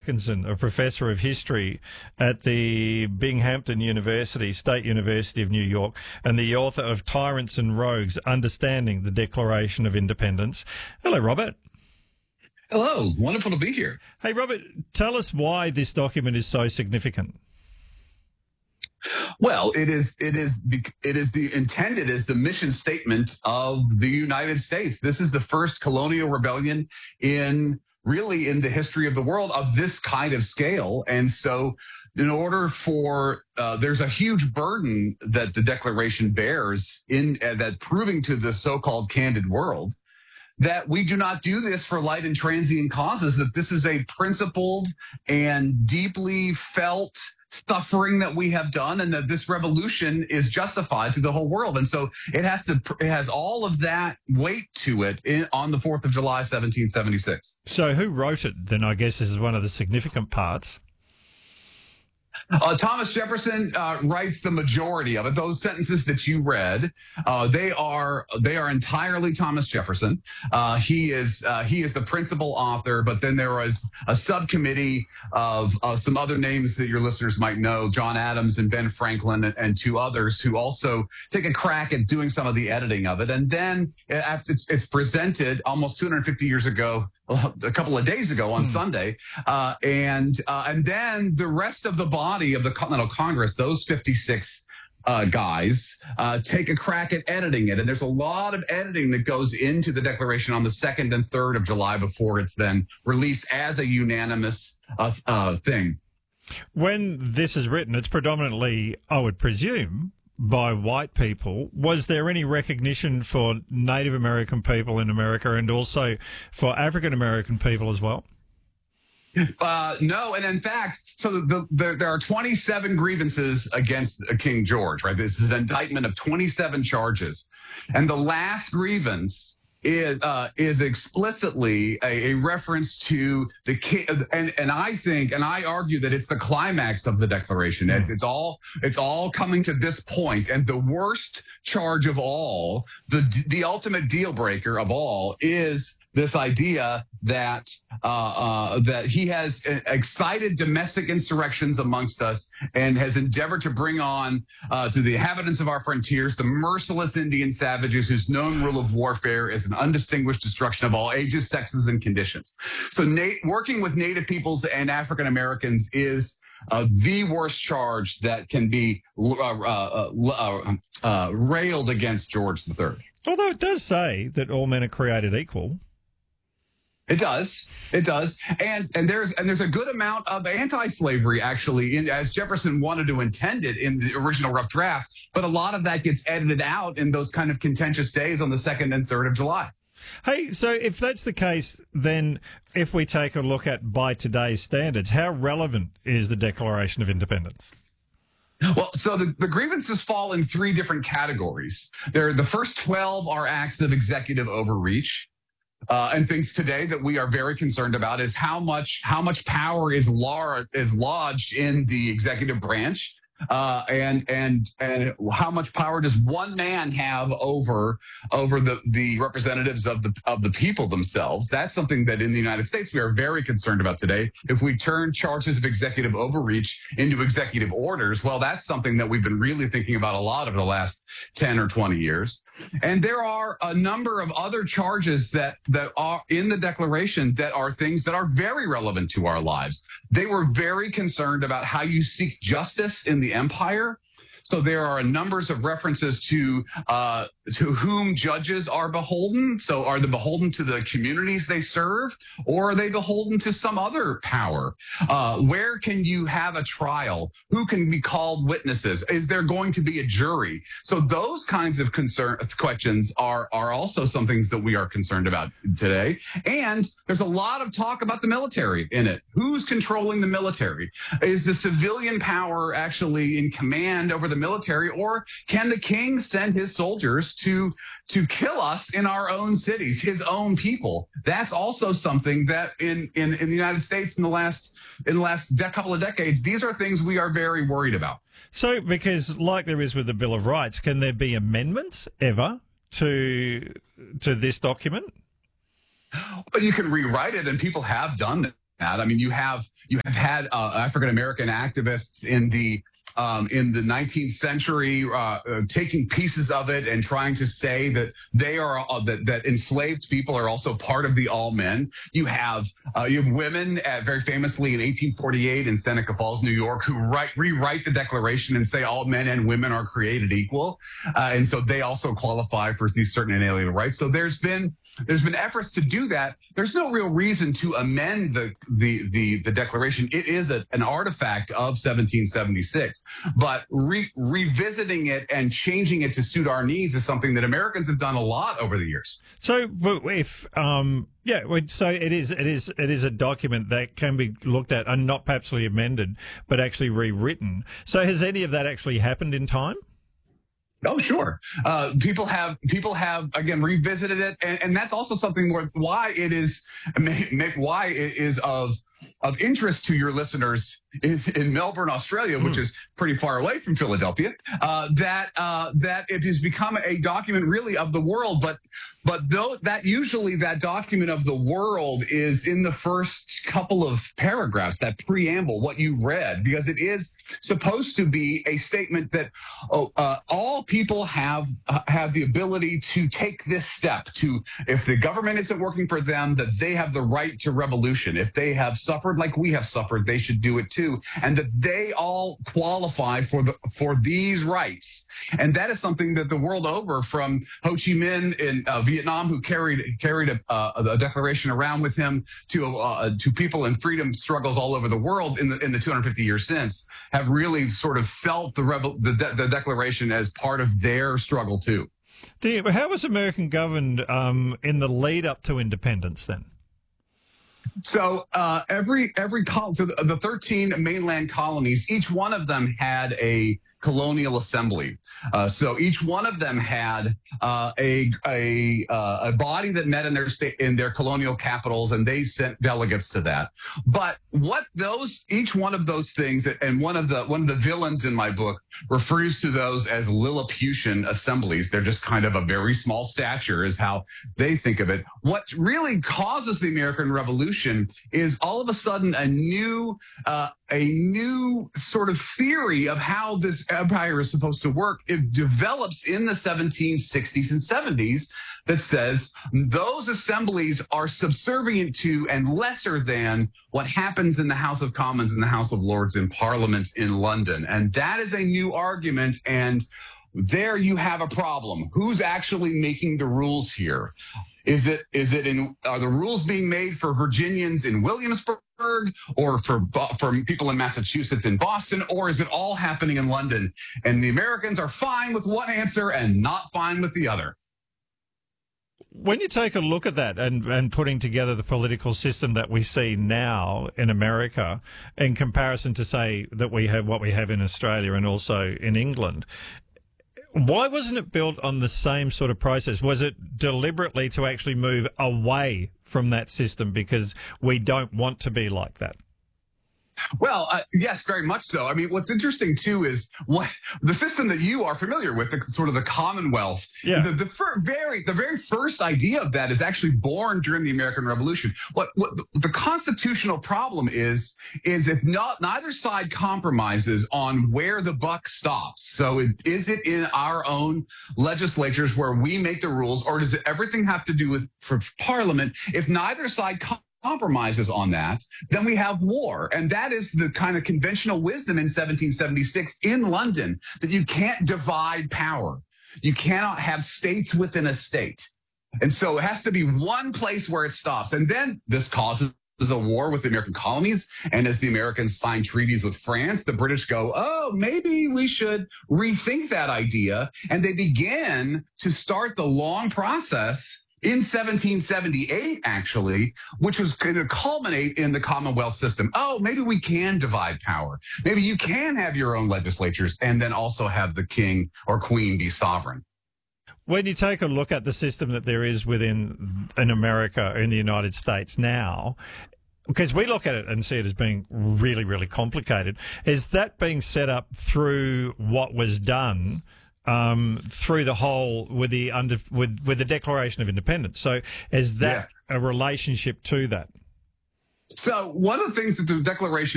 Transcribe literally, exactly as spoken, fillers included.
Atkinson, a professor of history at the Binghamton University, State University of New York, and the author of Tyrants and Rogues, Understanding the Declaration of Independence. Hello, Robert. Hello. Wonderful to be here. Hey, Robert, tell us why this document is so significant. Well, it is it is it is the intended as the mission statement of the United States. This is the first colonial rebellion in really in the history of the world of this kind of scale. And so in order for uh, there's a huge burden that the Declaration bears in uh, that proving to the so-called candid world that we do not do this for light and transient causes, that this is a principled and deeply felt suffering that we have done, and that this revolution is justified to the whole world. And so it has to, it has all of that weight to it in, on the fourth of July, seventeen seventy-six. So who wrote it then? I guess this is one of the significant parts. Uh, Thomas Jefferson uh, writes the majority of it. Those sentences that you read, uh, they are they are entirely Thomas Jefferson. Uh, he is uh, he is the principal author. But then there was a subcommittee of uh, some other names that your listeners might know: John Adams and Ben Franklin, and, and two others who also take a crack at doing some of the editing of it. And then after it's, it's presented almost two hundred fifty years ago, a couple of days ago on mm. Sunday, uh, and uh, and then the rest of the body of the Continental Congress, those fifty-six uh, guys, uh, take a crack at editing it. And there's a lot of editing that goes into the Declaration on the second and third of July before it's then released as a unanimous uh, uh, thing. When this is written, it's predominantly, I would presume, by white people. Was there any recognition for Native American people in America and also for African American people as well? Uh, no, and in fact, so the, the, there are twenty-seven grievances against King George, right? This is an indictment of twenty-seven charges. And the last grievance is, uh, is explicitly a, a reference to the king. And, and I think, and I argue that it's the climax of the Declaration. It's, it's all, it's all coming to this point. And the worst charge of all, the, the ultimate deal breaker of all is this idea that uh, uh, that he has excited domestic insurrections amongst us and has endeavored to bring on uh, to the inhabitants of our frontiers the merciless Indian savages whose known rule of warfare is an undistinguished destruction of all ages, sexes, and conditions. So na- working with Native peoples and African Americans is Uh, the worst charge that can be uh, uh, uh, uh, railed against George the Third. Although it does say that all men are created equal. It does. It does. And and there's and there's a good amount of anti-slavery actually, in, as Jefferson wanted to intend it in the original rough draft. But a lot of that gets edited out in those kind of contentious days on the second and third of July. Hey, so if that's the case, then if we take a look at by today's standards, how relevant is the Declaration of Independence? Well, so the, the grievances fall in three different categories. There, the first twelve are acts of executive overreach. Uh, and things today that we are very concerned about is how much how much power is lar- is lodged in the executive branch, uh, and and and how much power does one man have over over the the representatives of the of the people themselves? That's something that in the United States we are very concerned about today. If we turn charges of executive overreach into executive orders, well, that's something that we've been really thinking about a lot over the last ten or twenty years. And there are a number of other charges that, that are in the Declaration that are things that are very relevant to our lives. They were very concerned about how you seek justice in the empire. So there are numbers of references to uh, to whom judges are beholden. So are they beholden to the communities they serve, or are they beholden to some other power? Uh, where can you have a trial? Who can be called witnesses? Is there going to be a jury? So those kinds of concern questions are are also some things that we are concerned about today. And there's a lot of talk about the military in it. Who's controlling the military? Is the civilian power actually in command over the military, or can the king send his soldiers to to kill us in our own cities, his own people? That's also something that in in, in the United States in the last in the last de- couple of decades, these are things we are very worried about. So, because like there is with the Bill of Rights, can there be amendments ever to to this document? But you can rewrite it, and people have done I mean, you have you have had uh, African American activists in the um, in the nineteenth century uh, uh, taking pieces of it and trying to say that they are uh, that, that enslaved people are also part of the all men. You have uh, you have women, uh, very famously in eighteen forty-eight in Seneca Falls, New York, who write rewrite the Declaration and say all men and women are created equal, uh, and so they also qualify for these certain inalienable rights. So there's been there's been efforts to do that. There's no real reason to amend the the the, the Declaration. It is a, an artifact of seventeen seventy-six. But re- revisiting it and changing it to suit our needs is something that Americans have done a lot over the years. So, if um, yeah, so it is it is it is a document that can be looked at and not perhaps amended, but actually rewritten. So, has any of that actually happened in time? Oh, sure. Uh, people have people have again revisited it, and, and that's also something where why it is why it is of of interest to your listeners in, in Melbourne, Australia, which mm. is pretty far away from Philadelphia. Uh, that uh, that it has become a document really of the world, but but though that usually that document of the world is in the first couple of paragraphs, that preamble, what you read, because it is supposed to be a statement that oh, uh, all people have uh, have the ability to take this step to, if the government isn't working for them, that they have the right to revolution. If they have suffered like we have suffered, they should do it too, and that they all qualify for the for these rights. And that is something that the world over, from Ho Chi Minh in uh, Vietnam, who carried carried a, uh, a declaration around with him, to uh, to people in freedom struggles all over the world in the in the two hundred fifty years since, have really sort of felt the rebel the, de- the declaration as part of their struggle too. The, how was American governed um, in the lead up to independence then? So uh, every every col- so the, the thirteen mainland colonies, each one of them had a colonial assembly. Uh, so each one of them had uh, a a uh, a body that met in their state in their colonial capitals, and they sent delegates to that. But what those each one of those things, and one of the one of the villains in my book refers to those as Lilliputian assemblies. They're just kind of a very small stature, is how they think of it. What really causes the American Revolution is all of a sudden a new uh, a new sort of theory of how this empire is supposed to work. It develops in the seventeen sixties and seventies that says those assemblies are subservient to and lesser than what happens in the House of Commons and the House of Lords in Parliament in London. And that is a new argument, and there you have a problem. Who's actually making the rules here? Is it is it in are the rules being made for Virginians in Williamsburg, or for for people in Massachusetts in Boston, or is it all happening in London? And the Americans are fine with one answer and not fine with the other. When you take a look at that and, and putting together the political system that we see now in America in comparison to, say, that we have what we have in Australia and also in England, why wasn't it built on the same sort of process? Was it deliberately to actually move away from that system because we don't want to be like that? Well, uh, yes, very much so. I mean, what's interesting, too, is what the system that you are familiar with, the sort of the Commonwealth. Yeah. The, the fir- very the very first idea of that is actually born during the American Revolution. What, what the constitutional problem is, is if not neither side compromises on where the buck stops. So it, is it in our own legislatures where we make the rules, or does it, everything have to do with for Parliament? If neither side com- compromises on that, then we have war. And that is the kind of conventional wisdom in seventeen seventy-six in London, that you can't divide power. You cannot have states within a state. And so it has to be one place where it stops. And then this causes a war with the American colonies. And as the Americans sign treaties with France, the British go, oh, maybe we should rethink that idea. And they begin to start the long process in seventeen seventy-eight, actually, which was going to culminate in the Commonwealth system. Oh, maybe we can divide power. Maybe you can have your own legislatures and then also have the king or queen be sovereign. When you take a look at the system that there is within in America, in the United States now, because we look at it and see it as being really, really complicated, is that being set up through what was done Um, through the whole with the under with with the Declaration of Independence? So is that yeah. a relationship to that? So one of the things that the Declaration